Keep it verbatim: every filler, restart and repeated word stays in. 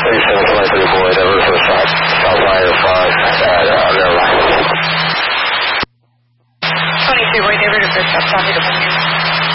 thirty-seven twenty-three boy, over for south, south line of five, uh, on their line. twenty-two boy, over to first, south, south,